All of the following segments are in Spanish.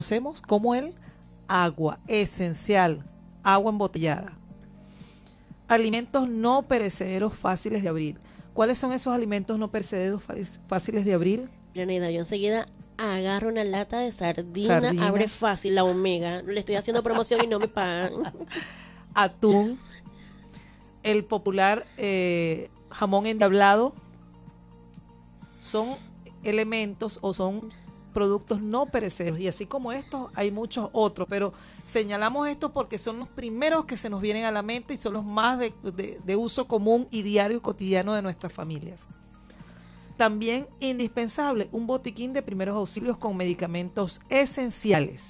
conocemos como el agua esencial, agua embotellada. Alimentos no perecederos fáciles de abrir. ¿Cuáles son esos alimentos no perecederos fáciles de abrir? Leonida, yo enseguida agarro una lata de sardina, abre fácil la Omega. Le estoy haciendo promoción y no me pagan. Atún, el popular jamón endiablado, son elementos o son productos no perecederos, y así como estos hay muchos otros, pero señalamos esto porque son los primeros que se nos vienen a la mente y son los más de uso común y diario y cotidiano de nuestras familias. También indispensable un botiquín de primeros auxilios con medicamentos esenciales,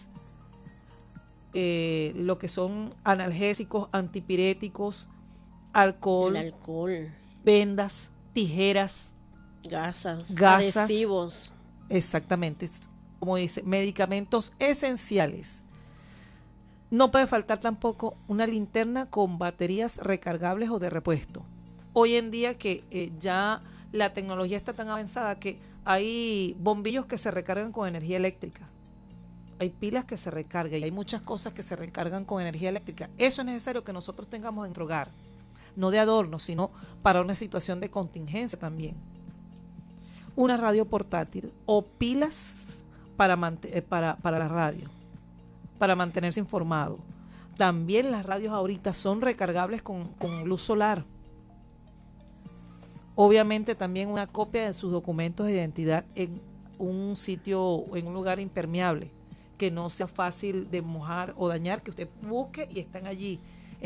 lo que son analgésicos, antipiréticos, alcohol, vendas, tijeras, gasas, adhesivos. Exactamente, como dice, medicamentos esenciales. No puede faltar tampoco una linterna con baterías recargables o de repuesto. Hoy en día que ya la tecnología está tan avanzada que hay bombillos que se recargan con energía eléctrica. Hay pilas que se recargan y hay muchas cosas que se recargan con energía eléctrica. Eso es necesario que nosotros tengamos en nuestro hogar, no de adorno, sino para una situación de contingencia también. Una radio portátil o pilas para la radio, para mantenerse informado. También las radios ahorita son recargables con luz solar. Obviamente también una copia de sus documentos de identidad en un sitio, en un lugar impermeable, que no sea fácil de mojar o dañar, que usted busque y están allí.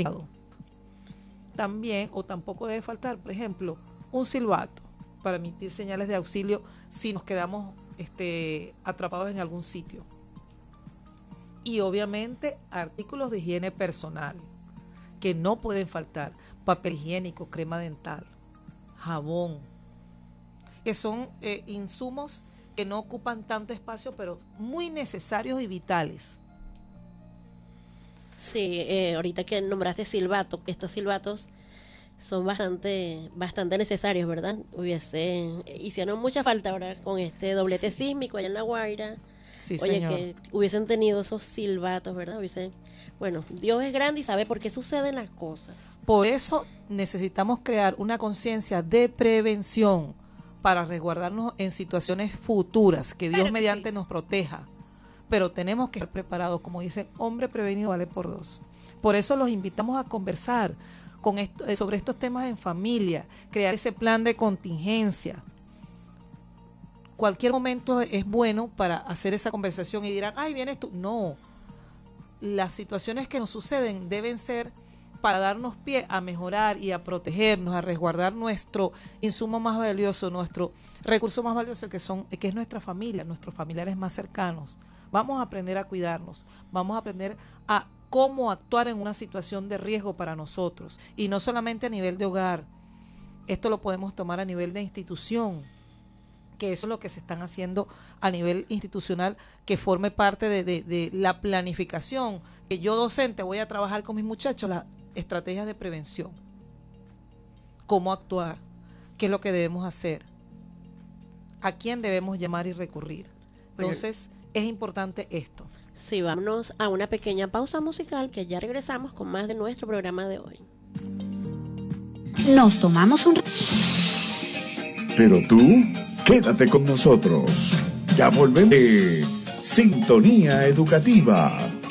También, o tampoco debe faltar, por ejemplo, un silbato para emitir señales de auxilio si nos quedamos atrapados en algún sitio. Y obviamente artículos de higiene personal que no pueden faltar: papel higiénico, crema dental, jabón, que son insumos que no ocupan tanto espacio, pero muy necesarios y vitales. Sí, ahorita que nombraste silbato, estos silbatos son bastante necesarios, ¿verdad? Hicieron mucha falta ahora con este doblete sísmico allá en La Guaira. Sí, Oye, señor. que hubiesen tenido esos silbatos, ¿verdad? Bueno, Dios es grande y sabe por qué suceden las cosas. Por eso necesitamos crear una conciencia de prevención para resguardarnos en situaciones futuras, que Dios mediante nos proteja. Pero tenemos que estar preparados, como dice, hombre prevenido vale por dos. Por eso los invitamos a conversar sobre estos temas en familia, crear ese plan de contingencia. Cualquier momento es bueno para hacer esa conversación y dirán, ay, vienes tú. No, las situaciones que nos suceden deben ser para darnos pie a mejorar y a protegernos, a resguardar nuestro insumo más valioso, nuestro recurso más valioso que es nuestra familia, nuestros familiares más cercanos. Vamos a aprender a cuidarnos, vamos a aprender a cómo actuar en una situación de riesgo para nosotros, y no solamente a nivel de hogar. Esto lo podemos tomar a nivel de institución, que eso es lo que se están haciendo a nivel institucional, que forme parte de la planificación, que yo docente voy a trabajar con mis muchachos las estrategias de prevención, cómo actuar, qué es lo que debemos hacer, a quién debemos llamar y recurrir. Entonces, es importante esto. Sí, vámonos a una pequeña pausa musical, que ya regresamos con más de nuestro programa de hoy. Nos tomamos un... Pero tú, quédate con nosotros. Ya volvemos. Sintonía Educativa.